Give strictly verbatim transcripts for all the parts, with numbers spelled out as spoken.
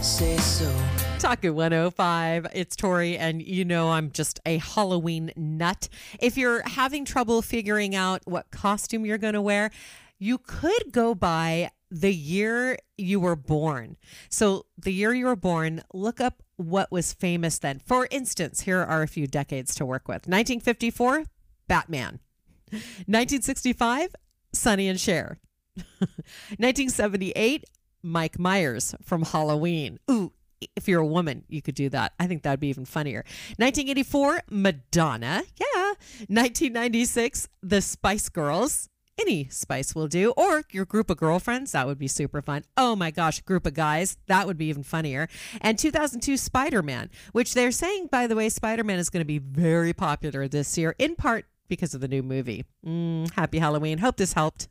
say so. Talking one oh five, it's Tori, and you know I'm just a Halloween nut. If you're having trouble figuring out what costume you're going to wear, you could go by the year you were born. So the year you were born, look up what was famous then. For instance, here are a few decades to work with. nineteen fifty-four, Batman. nineteen sixty-five, Sonny and Cher. nineteen seventy-eight, Mike Myers from Halloween. Ooh, if you're a woman, you could do that. I think that'd be even funnier. nineteen eighty-four, Madonna. Yeah. nineteen ninety-six, the Spice Girls. Any Spice will do. Or your group of girlfriends. That would be super fun. Oh my gosh, group of guys. That would be even funnier. And two thousand two, Spider-Man, which they're saying, by the way, Spider-Man is going to be very popular this year, in part because of the new movie. Mm, happy Halloween. Hope this helped.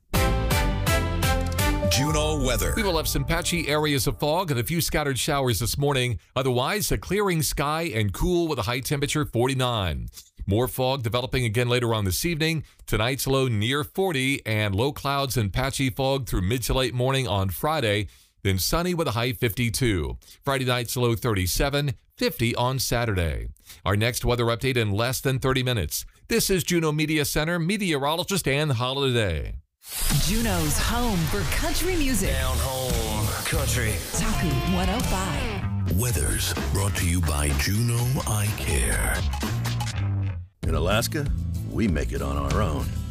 Juneau weather. We will have some patchy areas of fog and a few scattered showers this morning. Otherwise, a clearing sky and cool with a high temperature forty-nine. More fog developing again later on this evening. Tonight's low near forty and low clouds and patchy fog through mid to late morning on Friday. Then sunny with a high fifty-two. Friday night's low thirty-seven, fifty on Saturday. Our next weather update in less than thirty minutes. This is Juneau Media Center meteorologist Ann Holiday. Juneau's home for country music. Down home country. Taku one oh five. Weather's brought to you by Juneau Eye Care. In Alaska, we make it on our own.